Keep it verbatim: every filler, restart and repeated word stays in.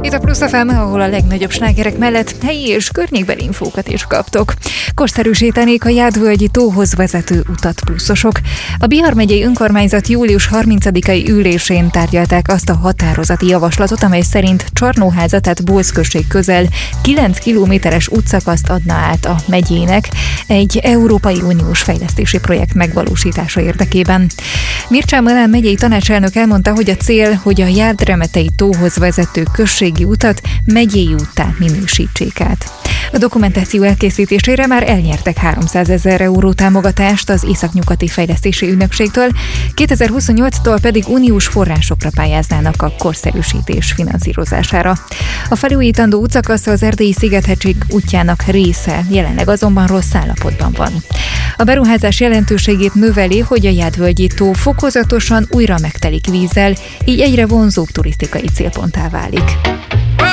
Itt a Plusz ef em, ahol a legnagyobb slágerek mellett helyi és környékbeli infókat is kaptok. Korszerűsítenék a Jádvölgyi tóhoz vezető utat pluszosok. A Bihar megyei önkormányzat július harmincadikai ülésén tárgyalták azt a határozati javaslatot, amely szerint Csarnóháza, tehát Bósz község közel kilenc kilométeres útszakaszt adna át a megyének egy Európai Uniós fejlesztési projekt megvalósítása érdekében. Mircsán Milán megyei tanácselnök elmondta, hogy a cél, hogy a Jádremetei tóhoz vezető községi utat megyei úttá minősítsék át. A dokumentáció elkészítésére már elnyertek háromszázezer euró támogatást az Északnyugati Fejlesztési Ügynökségtől, kétezer-huszonnyolctól pedig uniós forrásokra pályáznának a korszerűsítés finanszírozására. A felújítandó útszakasz az Erdélyi Szigethegység útjának része, jelenleg azonban rossz állapotban van. A beruházás jelentőségét növeli, hogy a Jádvölgyi tó fokozatosan újra megtelik vízzel, így egyre vonzóbb turisztikai célponttá válik.